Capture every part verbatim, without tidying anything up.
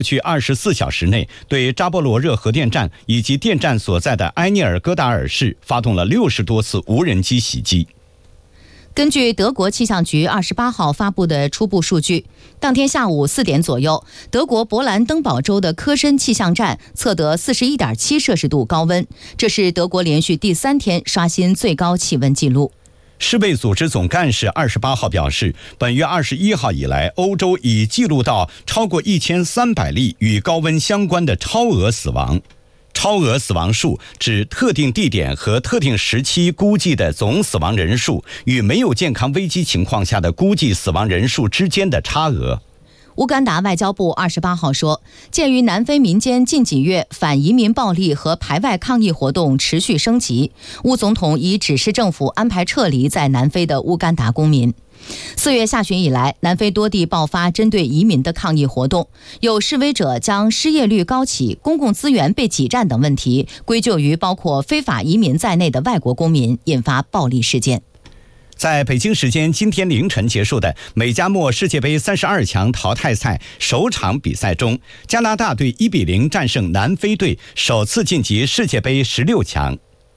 去二十四小时内对扎波罗热核电站以及电站所在的埃涅尔戈达尔市发动了六十多次无人机袭击。 根据德国气象局二十八号发布的初步数据，当天下午四点左右，德国勃兰登堡州的科申气象站测得 四十一点七摄氏度高温，这是德国连续第三天刷新最高气温纪录。 世卫组织总干事二十八号表示，本月二十一号以来，欧洲已记录到超过一千三百例与高温相关的超额死亡。超额死亡数指特定地点和特定时期估计的总死亡人数与没有健康危机情况下的估计死亡人数之间的差额。 乌干达外交部二十八号说，鉴于南非民间近几月反移民暴力和排外抗议活动持续升级，乌总统已指示政府安排撤离在南非的乌干达公民。四月下旬以来，南非多地爆发针对移民的抗议活动，有示威者将失业率高企、公共资源被挤占等问题归咎于包括非法移民在内的外国公民，引发暴力事件。 在北京时间今天凌晨结束的美加墨世界杯三十二强淘汰赛首场比赛中，加拿大队一比零战胜南非队，首次晋级世界杯十六强。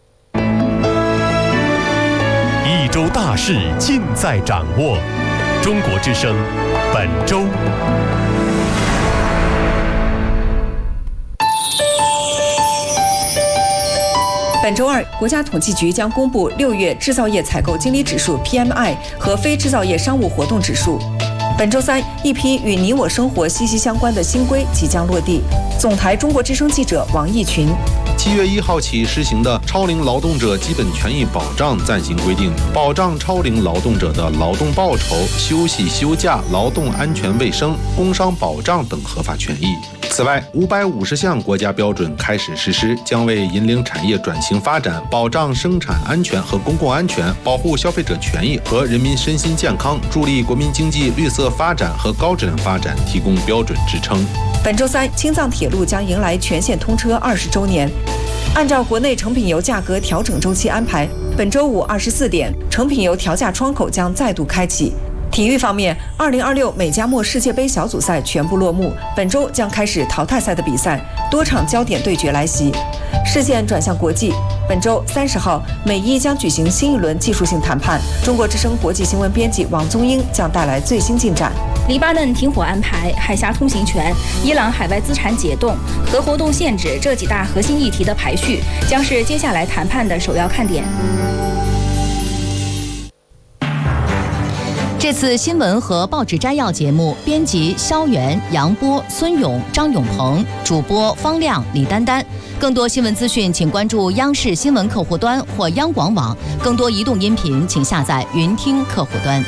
一周大事尽在掌握，中国之声本周。 本周二，国家统计局将公布六月制造业采购经理指数 P M I 和非制造业商务活动指数。本周三，一批与你我生活息息相关的新规即将落地。总台中国之声记者王毅群。 七月一号起实行的超龄劳动者基本权益保障暂行规定，保障超龄劳动者的劳动报酬、休息休假、劳动安全卫生、工伤保障等合法权益。此外，五百五十项国家标准开始实施，将为引领产业转型发展、保障生产安全和公共安全、保护消费者权益和人民身心健康、助力国民经济绿色发展和高质量发展提供标准支撑。 本周三，青藏铁路将迎来全线通车二十周年。按照国内成品油价格调整周期安排，本周五二十四点，成品油调价窗口将再度开启。体育方面，二零二六美加墨世界杯小组赛全部落幕，本周将开始淘汰赛的比赛，多场焦点对决来袭。视线转向国际，本周三十号，美伊将举行新一轮技术性谈判。中国之声国际新闻编辑王宗英将带来最新进展。 黎巴嫩停火安排、海峡通行权、伊朗海外资产解冻、核活动限制这几大核心议题的排序，将是接下来谈判的首要看点。 这次新闻和报纸摘要节目，编辑肖元、杨波、孙勇、张永鹏，主播方亮、李丹丹。更多新闻资讯，请关注央视新闻客户端或央广网。更多移动音频，请下载云听客户端。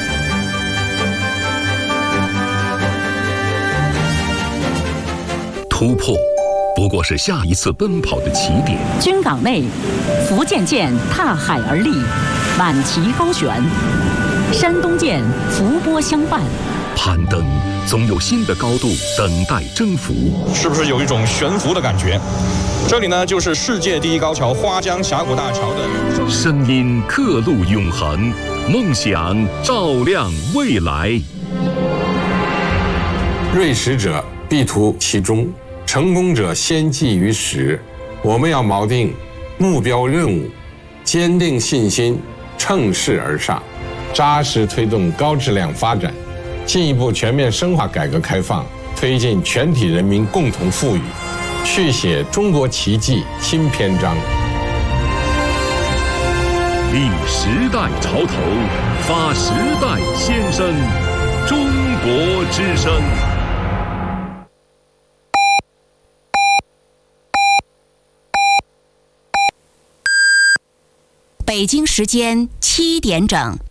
突破不过是下一次奔跑的起点。 军港内，福建舰踏海而立，满旗高悬；山东舰伏波相伴。 攀登总有新的高度等待征服， 是不是有一种悬浮的感觉？这里呢，就是世界第一高桥花江峡谷大桥的声音，刻录永恒，梦想照亮未来。 锐识者必图其中，成功者先记于始。我们要锚定目标任务，坚定信心，乘势而上，扎实推动高质量发展，进一步全面深化改革开放，推进全体人民共同富裕，续写中国奇迹新篇章。 立时代潮头，发时代先声，中国之声。 北京时间七点整。